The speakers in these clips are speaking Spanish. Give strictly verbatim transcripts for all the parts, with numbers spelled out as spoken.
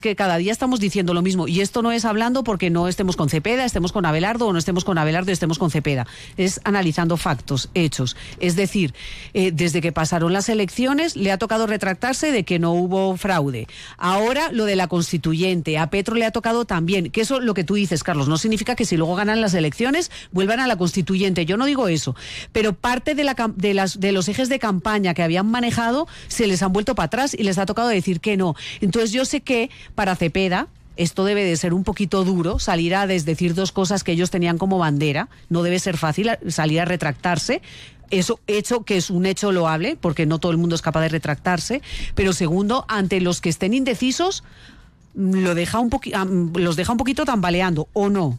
que cada día estamos diciendo lo mismo, y esto no es hablando porque no estemos con Cepeda, estemos con Abelardo, o no estemos con Abelardo y estemos con Cepeda, es analizando factos, hechos. Es decir, eh, desde que pasaron las elecciones le ha tocado retractarse de que no hubo fraude. Ahora lo de la constituyente, a Petro le ha tocado también, que eso lo que tú dices, Carlos, no significa que si luego ganan las elecciones vuelvan a la constituyente, yo no digo eso, pero parte de, la, de, las, de los ejes de campaña que habían manejado se les han vuelto para atrás y les ha tocado decir que no. Entonces yo sé que para Cepeda esto debe de ser un poquito duro, salir a desdecir dos cosas que ellos tenían como bandera, no debe ser fácil salir a retractarse. Eso hecho que es un hecho loable, porque no todo el mundo es capaz de retractarse, pero segundo, ante los que estén indecisos, lo deja un poqui- los deja un poquito tambaleando, ¿o no?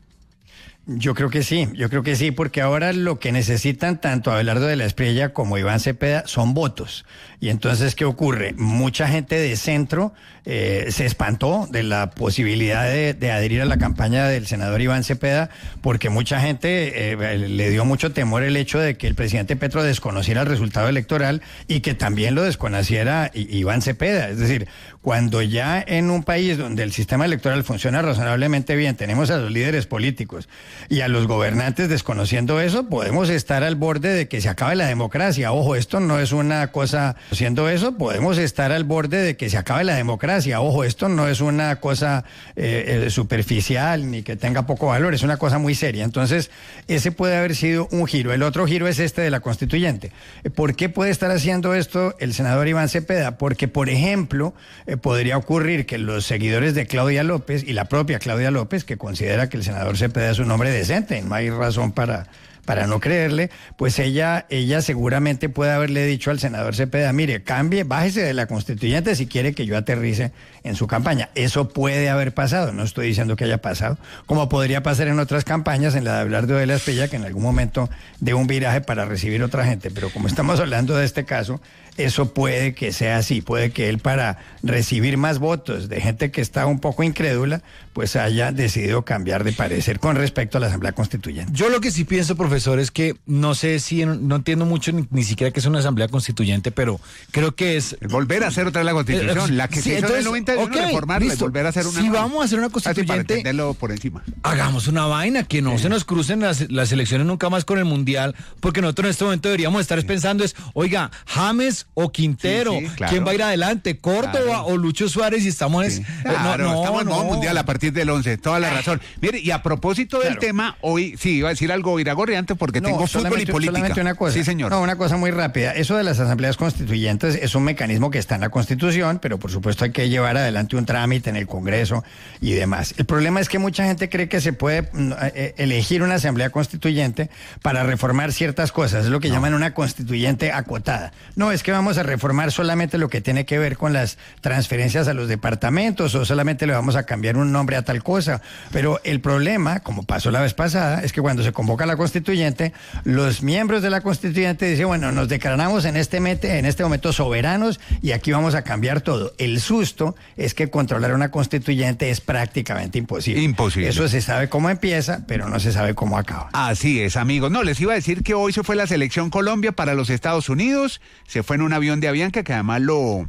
Yo creo que sí, yo creo que sí, porque ahora lo que necesitan tanto Abelardo de la Espriella como Iván Cepeda son votos. Y entonces, ¿qué ocurre? Mucha gente de centro eh, se espantó de la posibilidad de, de adherir a la campaña del senador Iván Cepeda, porque mucha gente eh, le dio mucho temor el hecho de que el presidente Petro desconociera el resultado electoral y que también lo desconociera Iván Cepeda. Es decir, cuando ya en un país donde el sistema electoral funciona razonablemente bien, tenemos a los líderes políticos y a los gobernantes desconociendo eso, podemos estar al borde de que se acabe la democracia. Ojo, esto no es una cosa, siendo eso, podemos estar al borde de que se acabe la democracia. Ojo, esto no es una cosa eh, eh, superficial ni que tenga poco valor, es una cosa muy seria. Entonces, ese puede haber sido un giro. El otro giro es este de la constituyente. ¿Por qué puede estar haciendo esto el senador Iván Cepeda? Porque, por ejemplo, eh, podría ocurrir que los seguidores de Claudia López y la propia Claudia López, que considera que el senador Cepeda es un hombre decente, no hay razón para, para no creerle, pues ella, ella seguramente puede haberle dicho al senador Cepeda, mire, cambie, bájese de la constituyente si quiere que yo aterrice en su campaña. Eso puede haber pasado, no estoy diciendo que haya pasado, como podría pasar en otras campañas, en la de Abelardo de la Espriella, que en algún momento dé un viraje para recibir otra gente, pero como estamos hablando de este caso, eso puede que sea así, puede que él, para recibir más votos de gente que está un poco incrédula, pues haya decidido cambiar de parecer con respecto a la Asamblea Constituyente. Yo lo que sí pienso, profesor, es que no sé si, no entiendo mucho ni, ni siquiera que es una Asamblea Constituyente, pero creo que es... Volver a hacer otra vez la Constitución, eh, la que sí, se hizo entonces, en el noventa y uno, okay, reformarla listo. y volver a hacer una... Si vamos a hacer una Constituyente... Así para entenderlo por encima. Hagamos una vaina, que no sí. se nos crucen las, las elecciones nunca más con el Mundial, porque nosotros en este momento deberíamos estar sí. pensando es, oiga, James o Quintero, sí, sí, claro. ¿quién va a ir adelante? ¿Córdoba claro. o Lucho Suárez? Y estamos... Sí. Claro, no, no, estamos en modo no. mundial a partir del once, toda la razón. Mire, y a propósito del claro. tema, hoy sí iba a decir algo Iragorri antes porque no, tengo fútbol y política. Solamente una cosa. Sí, señor. No, una cosa muy rápida. Eso de las asambleas constituyentes es un mecanismo que está en la Constitución, pero por supuesto hay que llevar adelante un trámite en el Congreso y demás. El problema es que mucha gente cree que se puede eh, elegir una asamblea constituyente para reformar ciertas cosas. Es lo que no. llaman una constituyente acotada. No, es que vamos a reformar solamente lo que tiene que ver con las transferencias a los departamentos o solamente le vamos a cambiar un nombre a tal cosa. Pero el problema, como pasó la vez pasada, es que cuando se convoca la constituyente, los miembros de la constituyente dicen, bueno, nos declaramos en este, mete, en este momento soberanos y aquí vamos a cambiar todo. El susto es que controlar una constituyente es prácticamente imposible. Imposible. Eso se sabe cómo empieza, pero no se sabe cómo acaba. Así es, amigos. No, les iba a decir que hoy se fue la selección Colombia para los Estados Unidos, se fue en un avión de Avianca que además lo...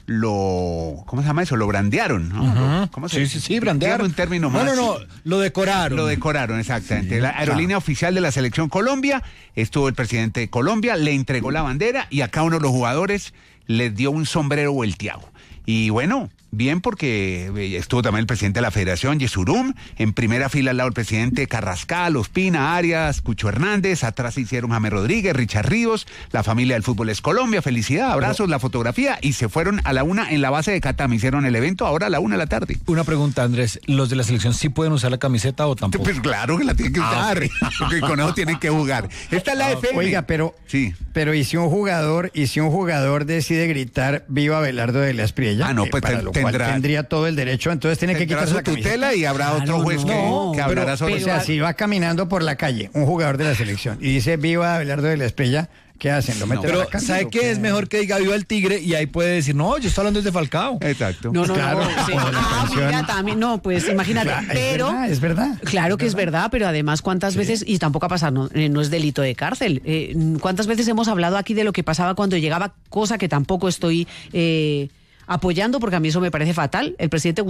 lo ¿cómo se llama eso? Lo brandearon, ¿no? Uh-huh. ¿Cómo se sí, sí, sí, brandearon. Un término más. No, no, no, lo decoraron. Lo decoraron, exactamente. Sí, la aerolínea claro. oficial de la selección Colombia, estuvo el presidente de Colombia, le entregó la bandera y a cada uno de los jugadores les dio un sombrero volteado. Y bueno, bien, porque estuvo también el presidente de la Federación, Yesurum, en primera fila al lado el presidente Carrascal, Ospina, Arias, Cucho Hernández, atrás se hicieron James Rodríguez, Richard Ríos, la familia del fútbol es Colombia, felicidad, abrazos, Pero, la fotografía, y se fueron a la una en la base de Catam, hicieron el evento ahora a la una de la tarde. Una pregunta, Andrés, ¿los de la selección sí pueden usar la camiseta o tampoco? Pues claro que la tienen que usar, ah. porque con eso tienen que jugar. Esta es la ah, F M. Oiga, pero, sí. pero ¿y si un jugador, y si un jugador decide gritar viva Abelardo de la Espriella? Ah, no, pues eh, para ten, lo tendrá, cual tendría todo el derecho, entonces tiene que quitar su la tutela y habrá claro, otro juez no, que, no, que hablará pero, sobre pero, eso. O sea, si va caminando por la calle un jugador de la selección y dice viva Abelardo de la Espriella, ¿qué hacen? ¿Lo meten no, pero a la cárcel? ¿sabe qué? Es mejor que diga viva el Tigre y ahí puede decir, no, yo estoy hablando desde Falcao. Exacto. No, no, claro, no. Sí. Ah, mira, también, no, pues imagínate, claro, pero... Es verdad, es verdad. Claro que es verdad. es verdad, pero además cuántas sí. veces, y tampoco ha pasado, no, no es delito de cárcel, eh, cuántas veces hemos hablado aquí de lo que pasaba cuando llegaba, cosa que tampoco estoy... Eh, apoyando, porque a mí eso me parece fatal. El presidente